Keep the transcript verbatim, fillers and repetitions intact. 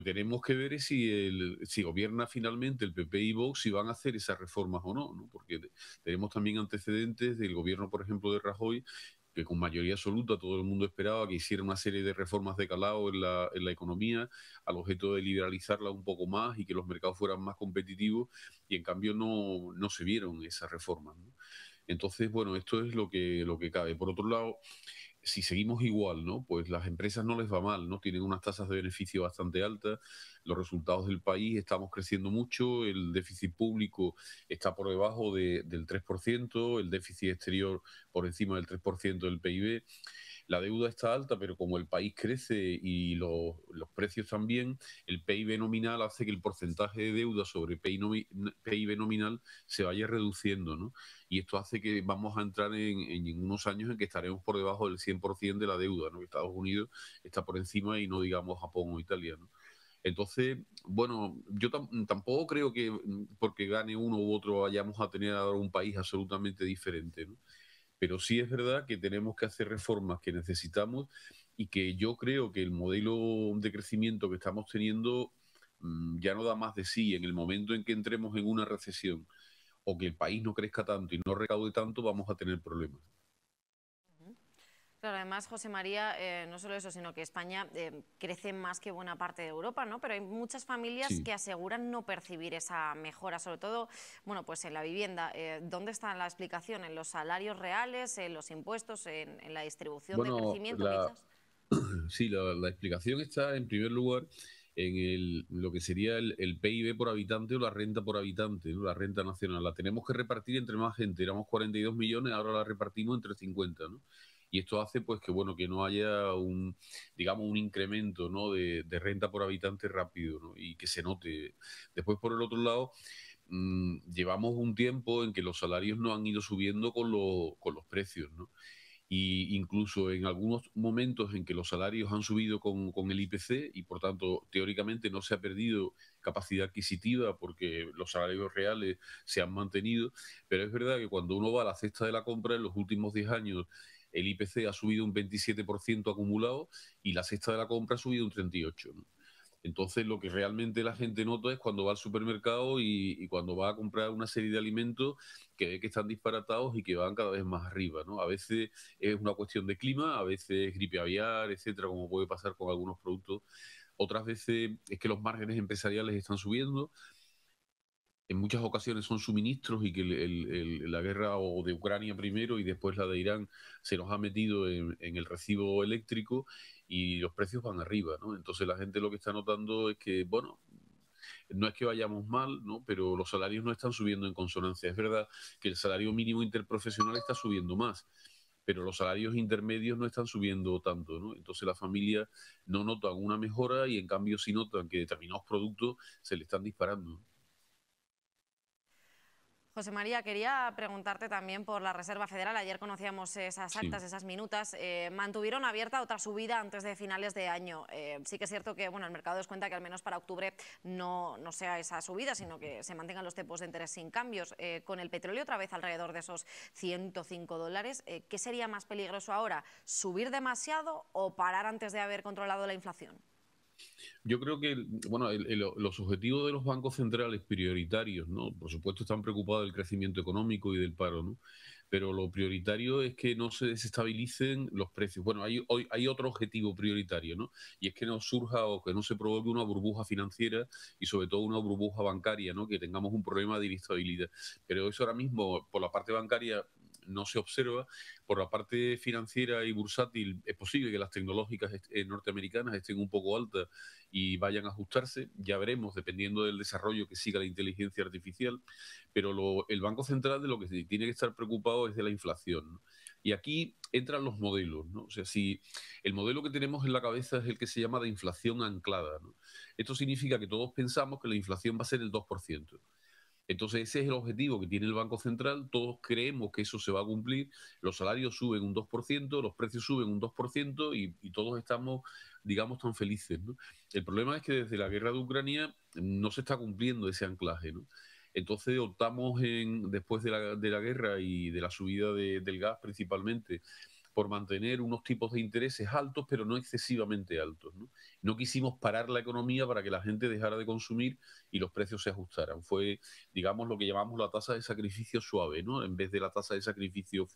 tenemos que ver es si, el, si gobierna finalmente el P P y Vox, si van a hacer esas reformas o no, ¿no? Porque tenemos también antecedentes del gobierno, por ejemplo, de Rajoy, que con mayoría absoluta todo el mundo esperaba que hiciera una serie de reformas de calado en la, en la economía, al objeto de liberalizarla un poco más y que los mercados fueran más competitivos, y en cambio no, no se vieron esas reformas, ¿no? Entonces, bueno, esto es lo que, lo que cabe. Por otro lado, si seguimos igual, ¿no? Pues las empresas no les va mal, ¿no? Tienen unas tasas de beneficio bastante altas, los resultados del país, estamos creciendo mucho, el déficit público está por debajo de, del tres por ciento, el déficit exterior por encima del tres por ciento del P I B. La deuda está alta, pero como el país crece y los, los precios también, el P I B nominal hace que el porcentaje de deuda sobre P I B nominal se vaya reduciendo, ¿no? Y esto hace que vamos a entrar en, en unos años en que estaremos por debajo del cien por ciento de la deuda, ¿no? Estados Unidos está por encima y no digamos Japón o Italia, ¿no? Entonces, bueno, yo tam tampoco creo que porque gane uno u otro vayamos a tener ahora un país absolutamente diferente, ¿no? Pero sí es verdad que tenemos que hacer reformas que necesitamos y que yo creo que el modelo de crecimiento que estamos teniendo mmm, ya no da más de sí. En el momento en que entremos en una recesión o que el país no crezca tanto y no recaude tanto, vamos a tener problemas. Claro, además, José María, eh, no solo eso, sino que España eh, crece más que buena parte de Europa, ¿no? Pero hay muchas familias Sí. que aseguran no percibir esa mejora, sobre todo, bueno, pues en la vivienda. Eh, ¿Dónde está la explicación? ¿En los salarios reales, en los impuestos, en, en la distribución de Bueno, crecimiento, la, quizás? sí, la, la explicación está en primer lugar en el, lo que sería el, el P I B por habitante o la renta por habitante, ¿no? La renta nacional. La tenemos que repartir entre más gente. Éramos cuarenta y dos millones, ahora la repartimos entre cincuenta, ¿no? Y esto hace pues que bueno que no haya un, digamos, un incremento, ¿no? de, de renta por habitante rápido, ¿no? Y que se note. Después, por el otro lado, mmm, llevamos un tiempo en que los salarios no han ido subiendo con, lo, con los precios, ¿no? Y incluso en algunos momentos en que los salarios han subido con, con el I P C y por tanto teóricamente no se ha perdido capacidad adquisitiva porque los salarios reales se han mantenido, pero es verdad que cuando uno va a la cesta de la compra en los últimos diez años el I P C ha subido un veintisiete por ciento acumulado y la cesta de la compra ha subido un treinta y ocho por ciento, ¿no? Entonces, lo que realmente la gente nota es cuando va al supermercado y, y cuando va a comprar una serie de alimentos que ve que están disparatados y que van cada vez más arriba, ¿no? A veces es una cuestión de clima, a veces es gripe aviar, etcétera, como puede pasar con algunos productos. Otras veces es que los márgenes empresariales están subiendo. En muchas ocasiones son suministros y que el, el, el, la guerra o de Ucrania primero y después la de Irán se nos ha metido en, en el recibo eléctrico y los precios van arriba, ¿no? Entonces la gente lo que está notando es que, bueno, no es que vayamos mal, ¿no? Pero los salarios no están subiendo en consonancia. Es verdad que el salario mínimo interprofesional está subiendo más, pero los salarios intermedios no están subiendo tanto, ¿no? Entonces las familias no notan una mejora y en cambio sí notan que determinados productos se le están disparando. José María, quería preguntarte también por la Reserva Federal. Ayer conocíamos esas Sí. actas, esas minutas. Eh, mantuvieron abierta otra subida antes de finales de año. Eh, sí que es cierto que bueno, el mercado descuenta que al menos para octubre no, no sea esa subida, sino que se mantengan los tipos de interés sin cambios. Eh, con el petróleo otra vez alrededor de esos ciento cinco dólares, eh, ¿qué sería más peligroso ahora? ¿Subir demasiado o parar antes de haber controlado la inflación? Yo creo que, bueno, el, el, los objetivos de los bancos centrales prioritarios, ¿no? Por supuesto están preocupados del crecimiento económico y del paro, ¿no? Pero lo prioritario es que no se desestabilicen los precios. Bueno, hay, hoy, hay otro objetivo prioritario, ¿no? Y es que no surja o que no se provoque una burbuja financiera y sobre todo una burbuja bancaria, ¿no? Que tengamos un problema de inestabilidad. Pero eso ahora mismo, por la parte bancaria, no se observa. Por la parte financiera y bursátil es posible que las tecnológicas eh, norteamericanas estén un poco altas y vayan a ajustarse. Ya veremos, dependiendo del desarrollo que siga la inteligencia artificial. Pero lo, el Banco Central de lo que se tiene que estar preocupado es de la inflación, ¿no? Y aquí entran los modelos, ¿no? O sea, si el modelo que tenemos en la cabeza es el que se llama de inflación anclada, ¿no? Esto significa que todos pensamos que la inflación va a ser el dos por ciento. Entonces ese es el objetivo que tiene el Banco Central, todos creemos que eso se va a cumplir, los salarios suben un dos por ciento, los precios suben un dos por ciento y, y todos estamos, digamos, tan felices, ¿no? El problema es que desde la guerra de Ucrania no se está cumpliendo ese anclaje, ¿no? Entonces optamos en, después de la, de la guerra y de la subida de, del gas principalmente, por mantener unos tipos de intereses altos, pero no excesivamente altos, ¿no? No quisimos parar la economía para que la gente dejara de consumir y los precios se ajustaran. Fue, digamos, lo que llamamos la tasa de sacrificio suave, ¿no? En vez de la tasa de sacrificio